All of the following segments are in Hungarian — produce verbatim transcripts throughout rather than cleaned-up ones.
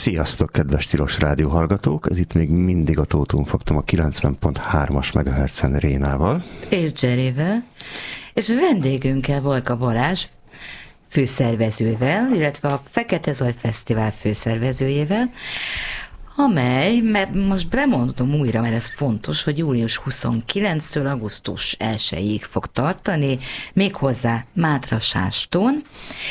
Sziasztok, kedves Tilos Rádió hallgatók! Ez itt még mindig a Tótum Fogtam a kilencven pont hármas megahertzen Rénával. És Jerryvel. És a vendégünkkel, Varga Balázs főszervezővel, illetve a Fekete Zaj Fesztivál főszervezőjével, amely, mert most bemondom újra, mert ez fontos, hogy július huszonkilencedikétől augusztus elsejéig fog tartani, méghozzá Mátrasástón,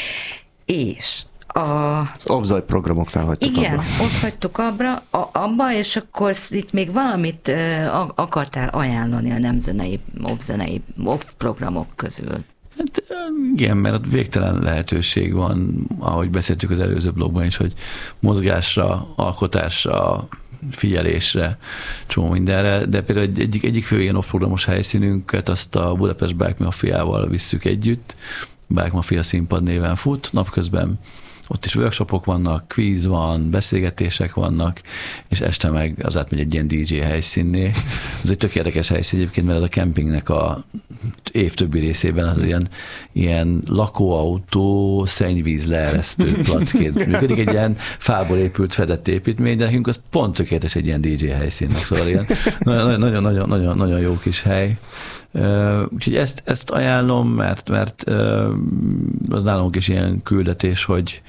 és a... Az Obzaj programoknál hagytuk igen, abba. ott hagytuk abba, a, abba, és akkor itt még valamit uh, akartál ajánlani a nemzenei, off-zenei, off programok közül. Hát igen, mert végtelen lehetőség van, ahogy beszéltük az előző blogban is, hogy mozgásra, alkotásra, figyelésre, csomó mindenre, de például egy, egyik, egyik fő ilyen off-programos helyszínünket azt a Budapest Bike Mafiával visszük együtt, Bike Mafia színpad néven fut, napközben ott is workshopok vannak, kvíz van, beszélgetések vannak, és este meg az átmegy egy ilyen dé dzsé helyszínné. Ez egy tök érdekes helyszín egyébként, mert ez a kempingnek a év többi részében az ilyen, ilyen lakóautó, szennyvíz leeresztő placként működik. Egy ilyen fából épült fedett építmény, de nekünk az pont tökéletes egy ilyen dé dzsé helyszínnek, szóval ilyen nagyon-nagyon jó kis hely. Uh, úgyhogy ezt, ezt ajánlom, mert, mert uh, az nálunk is ilyen küldetés, hogy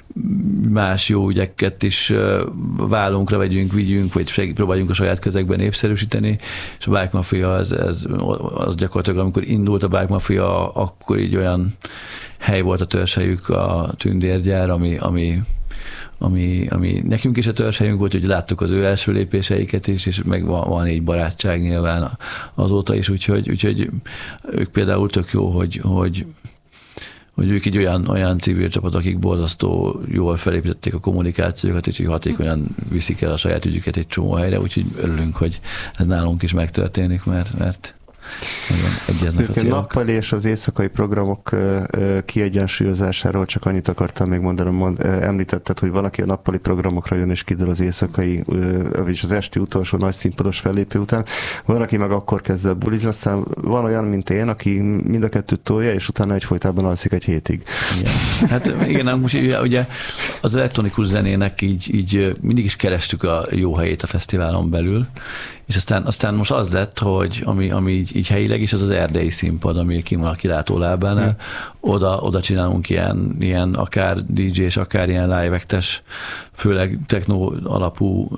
más jó ügyeket is uh, vállunkra vegyünk, vigyünk, vagy segít, próbáljunk a saját közegben népszerűsíteni, és a Bike Mafia az, ez, az gyakorlatilag, amikor indult a Bike Mafia, akkor így olyan hely volt a törzshelyük, a tündérgyár, ami, ami Ami, ami nekünk is a törzshelyünk volt, hogy láttuk az ő első lépéseiket is, és meg van, van egy barátság nyilván azóta is, úgyhogy, úgyhogy ők például tök jó, hogy, hogy, hogy ők egy olyan, olyan civil csapat, akik borzasztó jól felépítették a kommunikációkat, és így hatékonyan viszik el a saját ügyüket egy csomó helyre, úgyhogy örülünk, hogy ez nálunk is megtörténik, mert, mert nagyon egyeznek a célok. Nappali és az éjszakai programok kiegyensúlyozásáról csak annyit akartam még mondani, mond, említetted, hogy valaki a nappali programokra jön és kidől az éjszakai, vagyis az esti utolsó nagy színpados fellépő után. Valaki meg akkor kezd el bulizni, aztán van olyan, mint én, aki mind a kettőt tolja, és utána egyfolytában alszik egy hétig. Igen. Hát igen, most ugye az elektronikus zenének így, így mindig is kerestük a jó helyét a fesztiválon belül, és aztán, aztán most az lett, hogy ami, ami így, így helyileg is, az az erdei színpad, ami ki van a kilátólábánál, hmm. oda, oda csinálunk ilyen, ilyen akár dé dzsés, akár ilyen live-ektes, főleg techno alapú,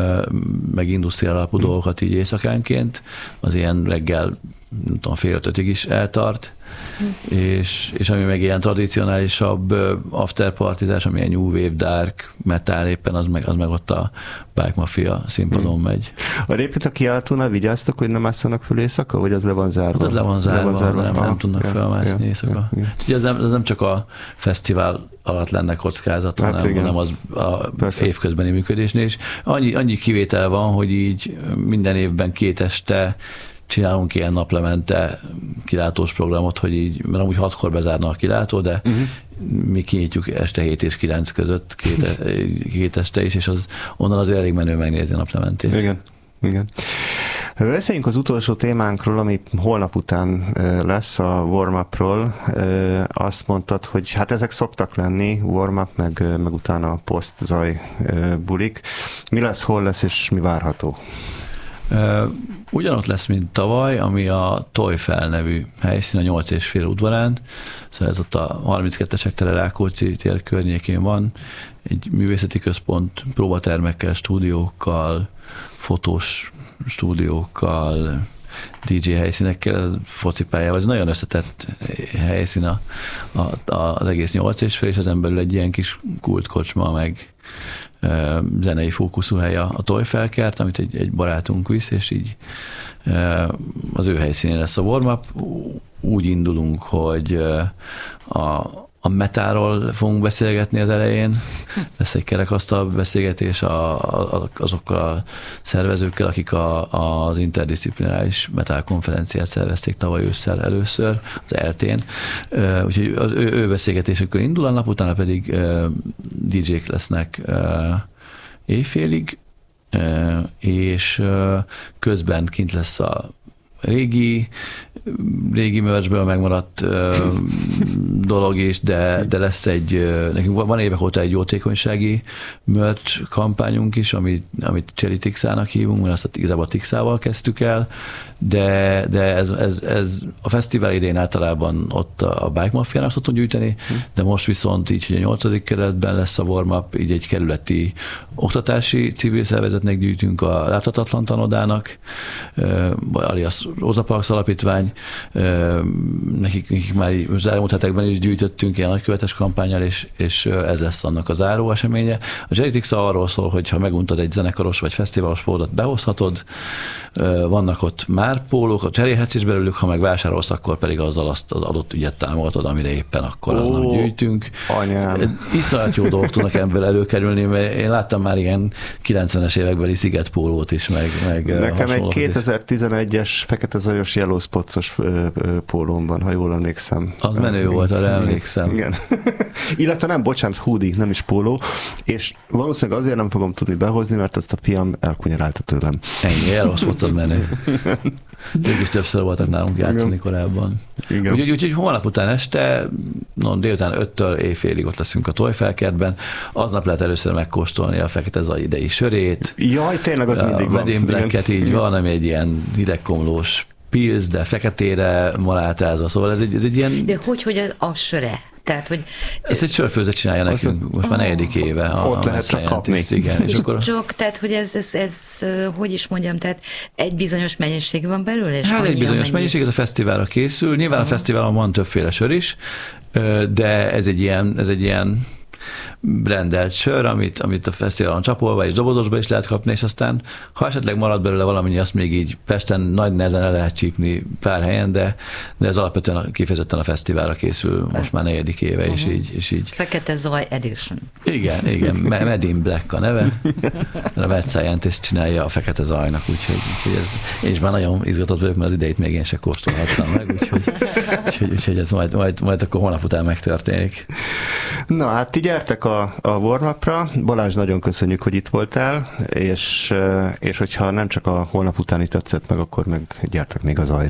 meg industriál alapú hmm. dolgokat így éjszakánként, az ilyen reggel, nem tudom, fél ötötig is eltart, mm. és, és ami meg ilyen tradicionálisabb afterpartizás, ami ilyen new wave, dark, metal éppen, az meg, az meg ott a Bike Mafia színpadon mm. megy. A Répít a kiáltónál vigyáztak, hogy nem ásszanak föl éjszaka, vagy az le van zárva? Az le van zárva, le van zárva. nem, ah, nem tudnak ja, felmászni ja, éjszaka. Ja, ja. Ugye ez nem, ez nem csak a fesztivál alatt lenne kockázat, hát hanem, hanem az a Persze. évközbeni működésnél is. Annyi, annyi kivétel van, hogy így minden évben két este csinálunk ilyen naplemente kilátós programot, hogy így, mert amúgy hatkor bezárna a kilátó, de uh-huh. mi kinyitjuk este hét és kilenc között két, két este is, és az onnan azért elég menő megnézni a naplementét. Igen, igen. Beszéljünk az utolsó témánkról, ami holnap után lesz, a warm-upról. Azt mondtad, hogy hát ezek szoktak lenni, warm-up, meg, meg utána a post-zaj bulik. Mi lesz, hol lesz, és mi várható? Ugyanott lesz, mint tavaly, ami a Tojfel nevű helyszín a nyolc és fél udvarán, szóval ez ott a harminckettes hektár Rákóczi tér környékén van, egy művészeti központ, próbatermekkel, stúdiókkal, fotós stúdiókkal, dé dzsé helyszínekkel, focipályával. Ez nagyon összetett helyszín a, a, az egész nyolc és fél, és ezen belül egy ilyen kis kultkocsma, meg e, zenei fókuszú hely a, a Tojfelkert, amit egy, egy barátunk visz, és így e, az ő helyszínén lesz a warm-up. Úgy indulunk, hogy e, a A metáról fogunk beszélgetni az elején, lesz egy kerekasztal beszélgetés a, a, azokkal a szervezőkkel, akik a, az interdisziplináris metal konferenciát szervezték tavaly ősszel először, az eltén. Úgyhogy az ő, ő beszélgetésekkel indul a nap, utána pedig dé dzsék lesznek éjfélig, és közben kint lesz a régi régi merchből megmaradt ö, dolog is, de, de lesz egy, nekünk van évek óta egy jótékonysági merch kampányunk is, amit, amit Cherry Tixának hívunk, mert azt igazából Tixával kezdtük el, de, de ez, ez, ez a fesztivál idén általában ott a Bike Mafiának szoktunk gyűjteni, hm. de most viszont így, hogy a nyolcadik kerületben lesz a warm-up, így egy kerületi oktatási civil szervezetnek gyűjtünk, a Láthatatlan Tanodának, alias Rosa Parks Alapítvány, nekik, nekik már az elmúlt hetekben is gyűjtöttünk ilyen nagykövetes kampányal, és, és ez lesz annak a záró eseménye. A Cherry Tixa arról szól, hogy ha meguntad egy zenekaros vagy fesztiválos pólót, behozhatod, vannak ott már pólók, a cserélhetsz is belőlük, ha meg vásárolsz, akkor pedig azzal azt az adott ügyet támogatod, amire éppen akkor aznap gyűjtünk. Anyám. Iszonyat jó dolgok tudnak ebből előkerülni, mert én láttam már ilyen kilencvenes évekbeli szigetpólót is, meg, meg nekem egy kétezer-tizenegyes fekete zajos Yellow Spots-os pólóm van, ha jól emlékszem. Az menő volt, arra emlékszem. Igen. Illetve nem, bocsánat, hoodie, nem is póló, és valószínűleg azért nem fogom tudni behozni, mert ezt a fiam elkunyarálta tőlem. Ennyi, Yellow Spots az menő. Ők is többször voltak nálunk játszani Igen. korábban. Úgyhogy úgy, úgy, holnap után este, no, délután öttől éjfélig ott leszünk a Tojfelkertben. Aznap lehet először megkóstolni a fekete zaj idei sörét. Jaj, tényleg az mindig van. A Medin Blacket így van, ami egy ilyen hidegkomlós pilz, de feketére malátázva, szóval ez egy, ez egy ilyen... De hogy, hogy a, a söre? Tehát, hogy... Ezt egy sörfőzet csinálja nekünk, most oh. már negyedik éve. A, ott lehet csak kapni. Igen, és, és akkor... csak, tehát, hogy ez, ez, ez, hogy is mondjam, tehát egy bizonyos mennyiség van belőle? És hát egy bizonyos mennyi... mennyiség, ez a fesztiválra készül. Nyilván uh-huh. a fesztiválon van többféle sör is, de ez egy ilyen, ez egy ilyen brandelt sör, amit, amit a fesztiválon csapolva és dobozosba is lehet kapni, és aztán ha esetleg marad belőle valamennyi, azt még így Pesten nagy nehezen el lehet csípni pár helyen, de, de ez alapvetően kifejezetten a fesztiválra készül most már negyedik éve, uh-huh. és, így, és így. Fekete Zaj Edition. Igen, igen, Medin Black a neve. A Mad Scientist csinálja a Fekete Zajnak, úgyhogy, úgyhogy ez, én is már nagyon izgatott vagyok, mert az idejét még én se kóstolhattam meg, úgyhogy, úgyhogy, úgyhogy ez majd, majd, majd akkor hónap után megtörténik. Na hát ti gyertek a, a warm-upra. Balázs, nagyon köszönjük, hogy itt voltál, és, és hogyha nem csak a holnap utáni tetszett meg, akkor meg gyertek még az Zajra.